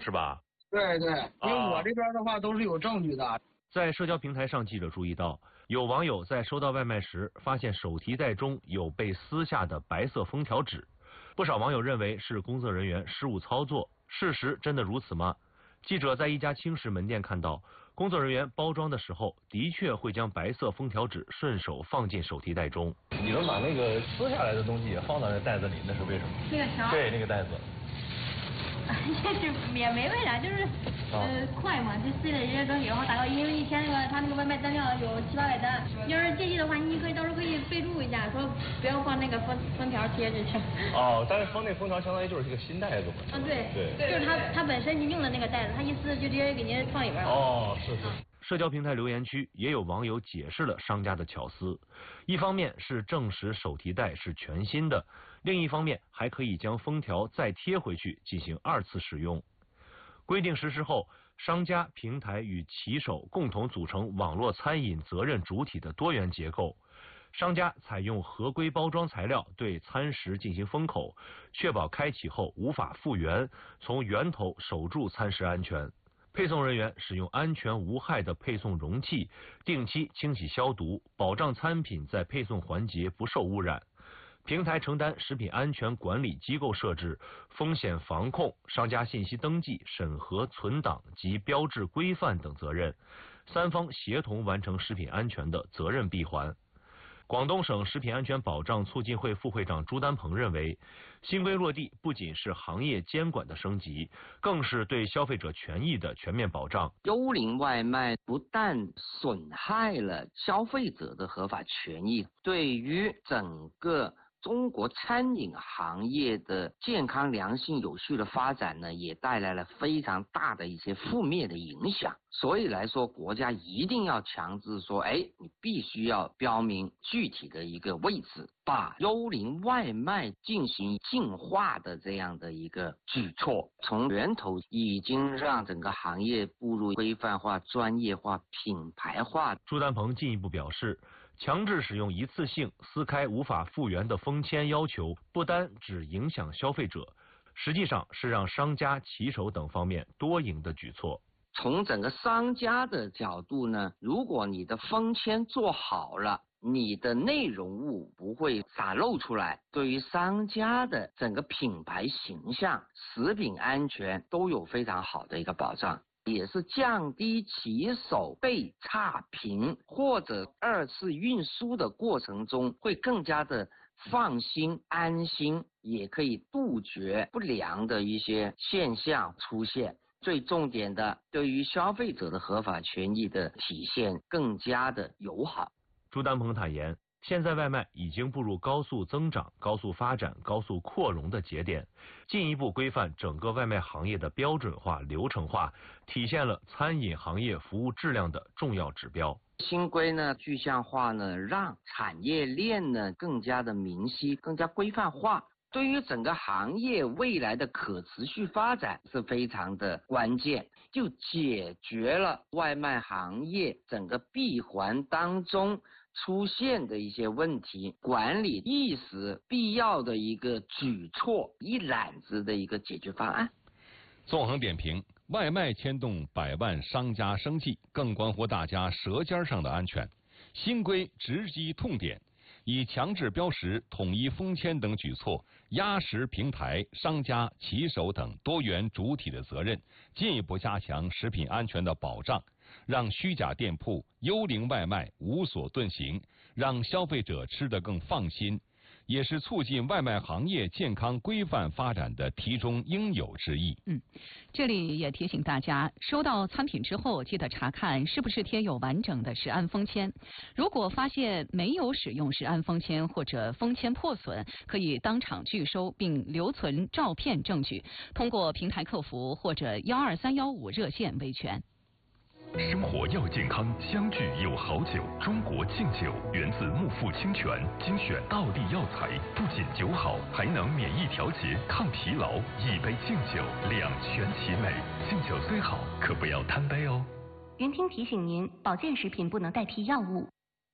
是吧？ 对对，因为我这边的话都是有证据的。 在社交平台上，记者注意到，有网友在收到外卖时，发现手提袋中有被撕下的白色封条纸。不少网友认为是工作人员失误操作，事实真的如此吗？记者在一家轻食门店看到，工作人员包装的时候，的确会将白色封条纸顺手放进手提袋中。 你们把那个撕下来的东西也放到那袋子里，那是为什么？ 那个条？ 对，那个袋子。 就是也没为啥，就是快嘛，就撕了这些东西，然后打到，因为一天他那个外卖单量有700-800单，要是介意的话，你到时候可以备注一下，说不要放那个封条贴着去。 哦，但是放那封条相当于就是这个新袋子嘛。 对，就是他本身你用的那个袋子，他一撕就直接给您放里边了。 哦，是。 社交平台留言区也有网友解释了商家的巧思，一方面是证实手提袋是全新的，另一方面还可以将封条再贴回去进行2次使用。规定实施后，商家、平台与骑手共同组成网络餐饮责任主体的多元结构。商家采用合规包装材料对餐食进行封口，确保开启后无法复原，从源头守住餐食安全。配送人员使用安全无害的配送容器，定期清洗消毒，保障餐品在配送环节不受污染。平台承担食品安全管理机构设置、风险防控、商家信息登记、审核、存档及标志规范等责任，三方协同完成食品安全的责任闭环。广东省食品安全保障促进会副会长朱丹鹏认为，新规落地不仅是行业监管的升级，更是对消费者权益的全面保障。 幽灵外卖不但损害了消费者的合法权益，对于整个中国餐饮行业的健康、良性、有序的发展呢，也带来了非常大的一些负面的影响。所以来说，国家一定要强制说，你必须要标明具体的一个位置，把幽灵外卖进行净化的这样的一个举措，从源头已经让整个行业步入规范化、专业化、品牌化。 朱丹鹏进一步表示，强制使用一次性撕开无法复原的封签要求，不单只影响消费者，实际上是让商家、骑手等方面多赢的举措。 从整个商家的角度呢，如果你的封签做好了，你的内容物不会洒漏出来，对于商家的整个品牌形象、食品安全都有非常好的一个保障，也是降低骑手被差评或者2次运输的过程中会更加的放心安心，也可以杜绝不良的一些现象出现。最重点的，对于消费者的合法权益的体现更加的友好。 朱丹鹏坦言，现在外卖已经步入高速增长、高速发展、高速扩容的节点，进一步规范整个外卖行业的标准化、流程化，体现了餐饮行业服务质量的重要指标。 新规呢，具象化呢，让产业链呢更加的明晰、更加规范化。对于整个行业未来的可持续发展是非常的关键，就解决了外卖行业整个闭环当中出现的一些问题，管理意识必要的一个举措，一揽子的一个解决方案。 纵横点评，外卖牵动百万商家生计，更关乎大家舌尖上的安全。新规直击痛点，以强制标识、统一封签等举措，压实平台、商家、骑手等多元主体的责任，进一步加强食品安全的保障，让虚假店铺、幽灵外卖无所遁形，让消费者吃得更放心，也是促进外卖行业健康规范发展的题中应有之义。 这里也提醒大家，收到餐品之后，记得查看是不是贴有完整的食安封签。如果发现没有使用食安封签或者封签破损，可以当场拒收并留存照片证据，通过平台客服或者12315热线维权。 生活要健康，相聚有好酒。中国敬酒源自木富清泉，精选道地药材，不仅酒好，还能免疫调节、抗疲劳。一杯敬酒，两全其美。敬酒虽好，可不要贪杯哦。 云听提醒您，保健食品不能代替药物。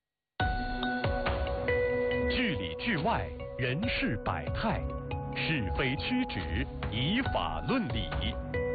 剧里剧外，人事百态，是非曲直，以法论理。